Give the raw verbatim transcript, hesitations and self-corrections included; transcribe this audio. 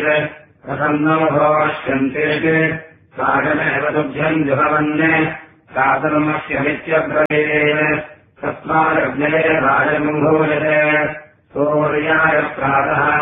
कथम् नो भोष्यन्ते सागमेव तुभ्यम् जुहवन्ने साधर्मस्यमित्यब्रवीत् तस्मादग्नये राजमुभूयते सूर्याय प्रातः